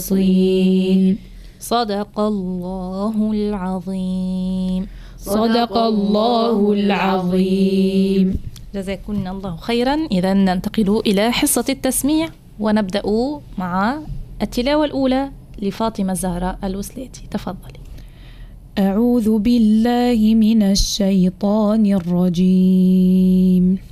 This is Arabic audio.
صين. صدق الله العظيم. صدق الله العظيم. جزاكم الله خيرا. إذا ننتقل إلى حصة التسميع ونبدأ مع التلاوة الأولى لفاطمة الزهراء الوسليتي. تفضلي. أعوذ بالله من الشيطان الرجيم.